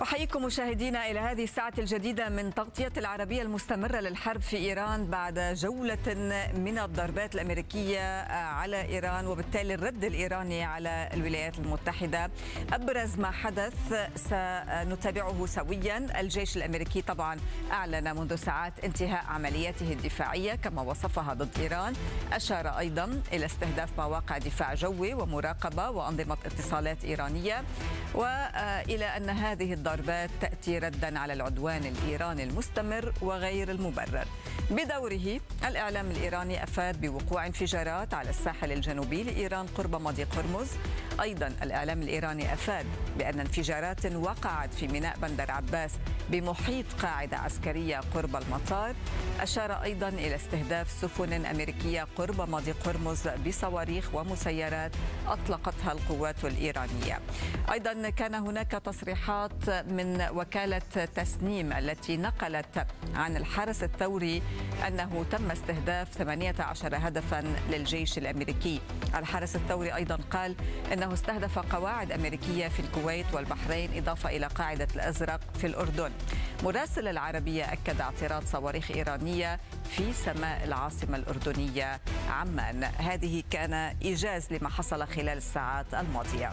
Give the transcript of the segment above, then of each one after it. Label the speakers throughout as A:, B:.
A: أحييكم مشاهدينا إلى هذه الساعة الجديدة من تغطية العربية المستمرة للحرب في إيران بعد جولة من الضربات الأمريكية على إيران وبالتالي الرد الإيراني على الولايات المتحدة. أبرز ما حدث سنتابعه سويا. الجيش الأمريكي طبعا أعلن منذ ساعات انتهاء عملياته الدفاعية كما وصفها ضد إيران. أشار أيضا إلى استهداف مواقع دفاع جوي ومراقبة وأنظمة اتصالات إيرانية، وإلى أن هذه الضربات تأتي ردا على العدوان الإيراني المستمر وغير المبرر. بدوره الإعلام الإيراني أفاد بوقوع انفجارات على الساحل الجنوبي لإيران قرب مضيق هرمز. أيضا الإعلام الإيراني أفاد بأن انفجارات وقعت في ميناء بندر عباس بمحيط قاعدة عسكرية قرب المطار. أشار أيضا إلى استهداف سفن أمريكية قرب مضيق هرمز بصواريخ ومسيرات أطلقتها القوات الإيرانية. أيضا كان هناك تصريحات من وكالة تسنيم التي نقلت عن الحرس الثوري أنه تم استهداف 18 هدفا للجيش الأمريكي. الحرس الثوري أيضا قال أنه استهدف قواعد أمريكية في الكويت والبحرين إضافة إلى قاعدة الأزرق في الأردن. مراسل العربية أكد اعتراض صواريخ إيرانية في سماء العاصمة الأردنية عمان. هذه كان إيجاز لما حصل خلال الساعات الماضية.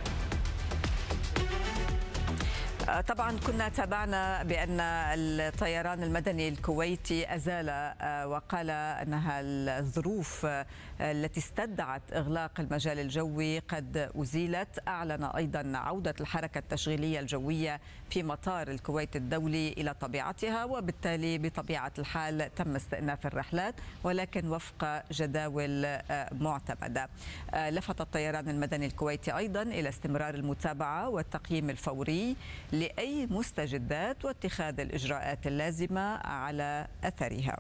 A: طبعا كنا تابعنا بأن الطيران المدني الكويتي أزال وقال أنها الظروف التي استدعت إغلاق المجال الجوي قد أزيلت. أعلن أيضا عودة الحركة التشغيلية الجوية في مطار الكويت الدولي إلى طبيعتها، وبالتالي بطبيعة الحال تم استئناف الرحلات ولكن وفق جداول معتمدة. لفت الطيران المدني الكويتي أيضا إلى استمرار المتابعة والتقييم الفوري لأي مستجدات واتخاذ الإجراءات اللازمة على أثرها.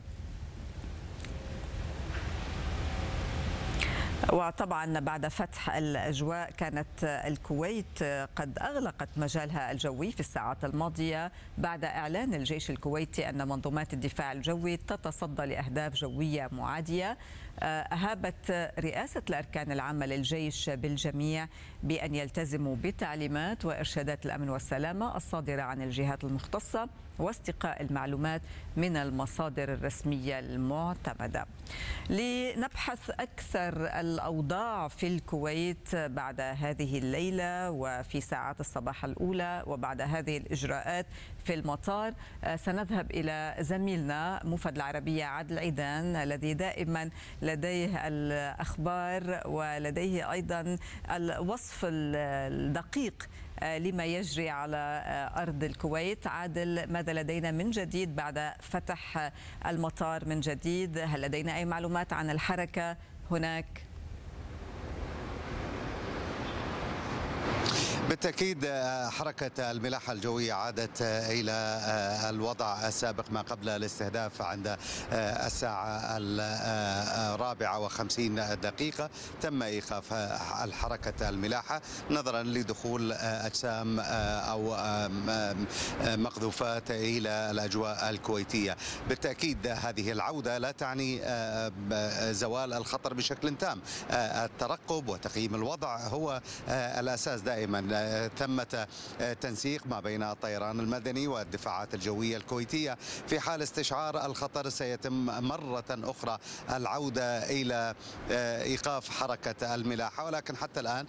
A: وطبعا بعد فتح الأجواء كانت الكويت قد أغلقت مجالها الجوي في الساعات الماضية بعد إعلان الجيش الكويتي أن منظومات الدفاع الجوي تتصدى لأهداف جوية معادية. أهابت رئاسة الأركان العامة للجيش بالجميع بأن يلتزموا بتعليمات وإرشادات الأمن والسلامة الصادرة عن الجهات المختصة واستقاء المعلومات من المصادر الرسمية المعتمدة. لنبحث أكثر الأوضاع في الكويت بعد هذه الليلة وفي ساعات الصباح الأولى وبعد هذه الإجراءات في المطار، سنذهب إلى زميلنا موفد العربية عادل عيدان الذي دائما لديه الأخبار ولديه أيضا الوصف الدقيق لما يجري على أرض الكويت. عادل، ماذا لدينا من جديد بعد فتح المطار من جديد؟ هل لدينا أي معلومات عن الحركة هناك؟
B: بالتأكيد حركة الملاحة الجوية عادت إلى الوضع السابق ما قبل الاستهداف عند الساعة 4:50. تم إيقاف الحركة الملاحة نظرا لدخول أجسام أو مقذوفات إلى الأجواء الكويتية. بالتأكيد هذه العودة لا تعني زوال الخطر بشكل تام. الترقب وتقييم الوضع هو الأساس دائما. ثمة تنسيق ما بين الطيران المدني والدفاعات الجوية الكويتية. في حال استشعار الخطر سيتم مرة أخرى العودة إلى إيقاف حركة الملاحة، ولكن حتى الآن